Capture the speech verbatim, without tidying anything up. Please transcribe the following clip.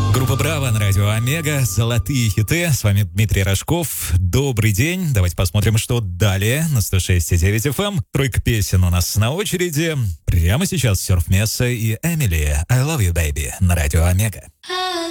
Группа «Браво» на радио «Омега». Золотые хиты. С вами Дмитрий Рожков. Добрый день. Давайте посмотрим, что далее на сто шесть и девять эф эм. Тройка песен у нас на очереди. Прямо сейчас Сёрф Месса и Эмили «I love you, baby» на радио «Омега».